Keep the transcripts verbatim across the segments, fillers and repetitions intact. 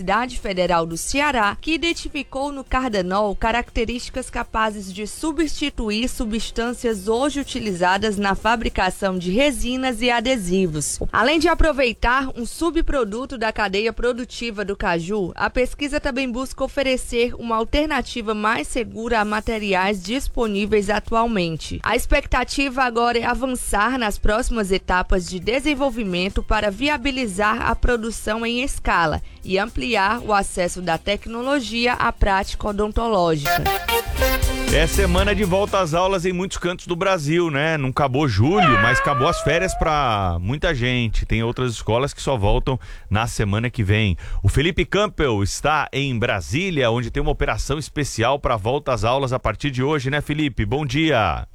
Universidade Federal do Ceará, que identificou no cardanol características capazes de substituir substâncias hoje utilizadas na fabricação de resinas e adesivos. Além de aproveitar um subproduto da cadeia produtiva do caju, a pesquisa também busca oferecer uma alternativa mais segura a materiais disponíveis atualmente. A expectativa agora é avançar nas próximas etapas de desenvolvimento para viabilizar a produção em escala e ampliar o acesso da tecnologia à prática odontológica. É semana de volta às aulas em muitos cantos do Brasil, né? Não acabou julho, mas acabou as férias para muita gente. Tem outras escolas que só voltam na semana que vem. O Felipe Campbell está em Brasília, onde tem uma operação especial para volta às aulas a partir de hoje, né, Felipe? Bom dia.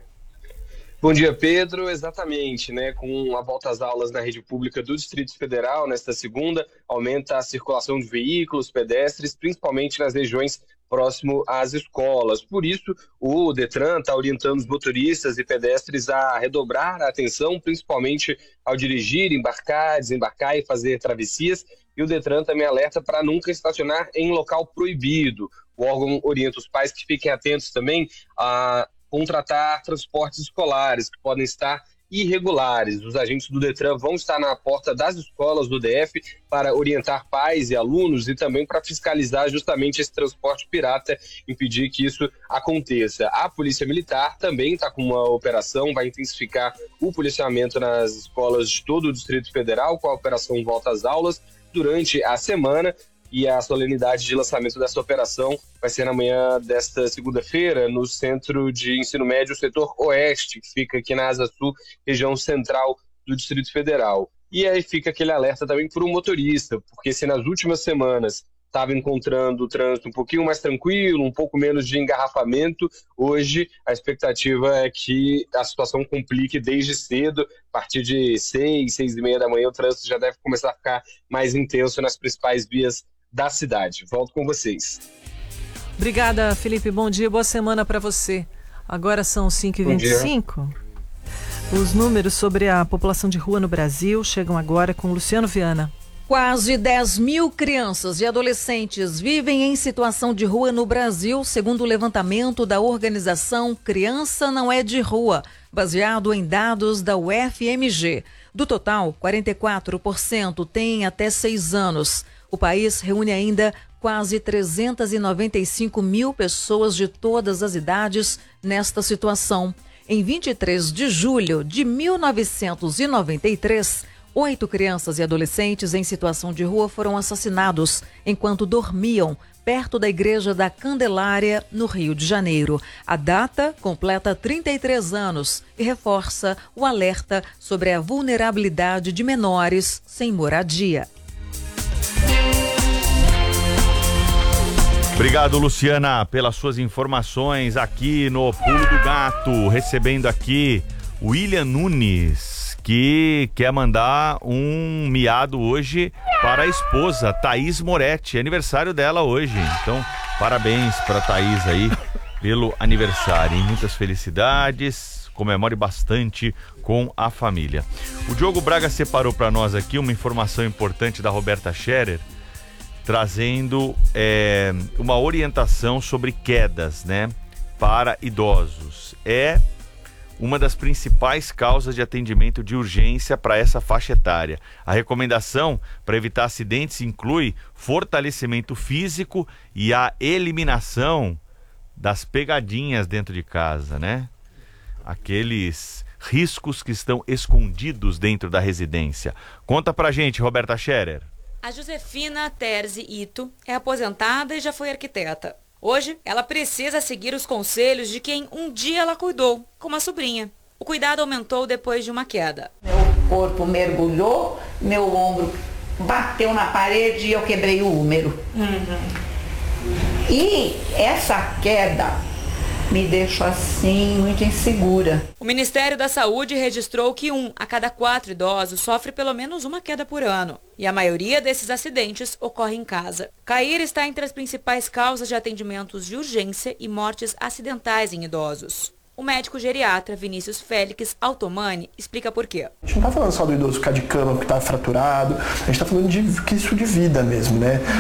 Bom dia, Pedro. Exatamente, né? Com a volta às aulas na rede pública do Distrito Federal, nesta segunda, aumenta a circulação de veículos, pedestres, principalmente nas regiões próximo às escolas. Por isso, o Detran está orientando os motoristas e pedestres a redobrar a atenção, principalmente ao dirigir, embarcar, desembarcar e fazer travessias. E o Detran também alerta para nunca estacionar em local proibido. O órgão orienta os pais que fiquem atentos também a contratar transportes escolares que podem estar irregulares. Os agentes do Detran vão estar na porta das escolas do D F para orientar pais e alunos e também para fiscalizar justamente esse transporte pirata, impedir que isso aconteça. A Polícia Militar também está com uma operação, vai intensificar o policiamento nas escolas de todo o Distrito Federal com a operação Volta às Aulas durante a semana. E a solenidade de lançamento dessa operação vai ser na manhã desta segunda-feira no Centro de Ensino Médio, setor Oeste, que fica aqui na Asa Sul, região central do Distrito Federal. E aí fica aquele alerta também para o motorista, porque se nas últimas semanas estava encontrando o trânsito um pouquinho mais tranquilo, um pouco menos de engarrafamento, hoje a expectativa é que a situação complique desde cedo. A partir de seis, seis e meia da manhã, o trânsito já deve começar a ficar mais intenso nas principais vias da cidade. Volto com vocês. Obrigada, Felipe. Bom dia, boa semana para você. Agora são cinco e vinte e cinco. Os números sobre a população de rua no Brasil chegam agora com Luciano Viana. Quase dez mil crianças e adolescentes vivem em situação de rua no Brasil, segundo o levantamento da organização Criança Não É de Rua, baseado em dados da U F M G. Do total, quarenta e quatro por cento têm até seis anos. O país reúne ainda quase trezentas e noventa e cinco mil pessoas de todas as idades nesta situação. Em vinte e três de julho de mil novecentos e noventa e três, oito crianças e adolescentes em situação de rua foram assassinados enquanto dormiam perto da Igreja da Candelária, no Rio de Janeiro. A data completa trinta e três anos e reforça o alerta sobre a vulnerabilidade de menores sem moradia. Obrigado, Luciana, pelas suas informações aqui no Pulo do Gato. Recebendo aqui o William Nunes, que quer mandar um miado hoje para a esposa, Thaís Moretti. É aniversário dela hoje. Então, parabéns para a Thaís aí pelo aniversário. Hein? Muitas felicidades. Comemore bastante com a família. O Diogo Braga separou para nós aqui uma informação importante da Roberta Scherer, trazendo é, uma orientação sobre quedas, né, para idosos. É uma das principais causas de atendimento de urgência para essa faixa etária. A recomendação para evitar acidentes inclui fortalecimento físico e a eliminação das pegadinhas dentro de casa, né? Aqueles riscos que estão escondidos dentro da residência. Conta pra gente, Roberta Scherer. A Josefina Terzi Ito é aposentada e já foi arquiteta. Hoje, ela precisa seguir os conselhos de quem um dia ela cuidou, como a sobrinha. O cuidado aumentou depois de uma queda. Meu corpo mergulhou, meu ombro bateu na parede e eu quebrei o úmero. Uhum. E essa queda me deixou assim muito insegura. O Ministério da Saúde registrou que um a cada quatro idosos sofre pelo menos uma queda por ano. E a maioria desses acidentes ocorre em casa. Cair está entre as principais causas de atendimentos de urgência e mortes acidentais em idosos. O médico geriatra Vinícius Félix Altomani explica por quê. A gente não está falando só do idoso ficar de cama porque está fraturado, a gente está falando de risco de vida mesmo, né?